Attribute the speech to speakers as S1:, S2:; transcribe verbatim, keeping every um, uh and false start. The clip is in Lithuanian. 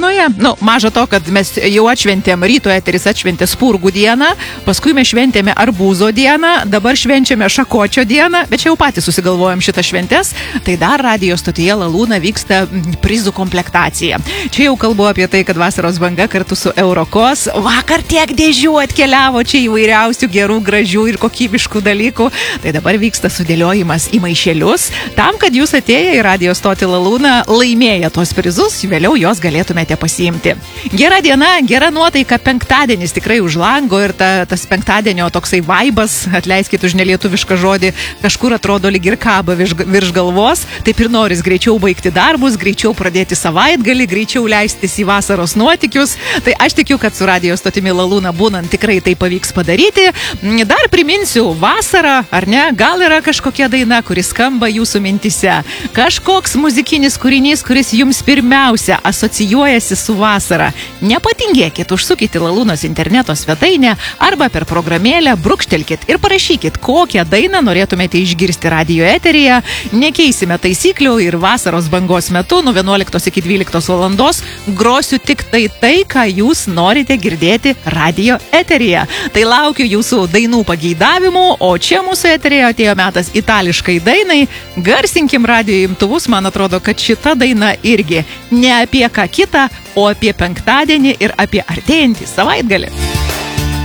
S1: dienoje. Nu, maža to, kad mes jau atšventėm, ryto eteris atšventė spurgų dieną, paskui mes šventėme arbūzo dieną, dabar švenčiame šakočio dieną, bet čia jau patys susigalvojom šitą šventes, tai dar radio stotyje Lalūna vyksta prizų komplektacija. Čia jau kalbu apie tai, kad vasaros banga kartu su Eurokos. Vakar tiek dėžių atkeliavo čia įvairiausių gerų, gražių ir kokybiškų dalykų. Tai dabar vyksta sudėliojimas į maišelius, tam, kad jūs atėję į radio stotį Lalūna laimėję tos prizus, vėliau jos galėtumėte pasiimti. Gera diena, gera nuotaika, penktadienis tikrai už lango ir ta, tas penktadienio toksai vaibas, atleiskit už nelietuvišką žodį, kažkur atrodo lyg ir kaba virš, virš galvos, taip ir noris greičiau baigti darbus, greičiau pradėti savaitgalį, greičiau leistis į vasaros nuotykius. Tai aš tikiu, kad su radio stotimi Lalūna būnant tikrai tai pavyks padaryti. Dar priminsiu, vasara, ar ne, gal yra kažkokia daina, kuris skamba jūsų mintise. Kažkoks muzikinis kūrinys, kuris jums pirmiausia asocijuojasi su vasara. Nepatingėkit, užsukite Lalūnos interneto svetainę arba per programėlę brūkštelkit ir parašykit, kokią dainą norėtumėte išgirsti radio eteryje. Nekeisime taisyklių ir vasaros bangos metu nuo vienuoliktos iki dvyliktos valandos grosiu tik tai tai, ką jūs norite girdėti radio eteryje. Tai laukiu jūsų dainų pageidavimų, o čia mūsų eteryje atėjo metas itališkai dainai. Garsinkim radio imtuvus, man atrodo, kad šita daina irgi ne apie ką kitą, o apie penktadienį ir apie artėjantį savaitgalį.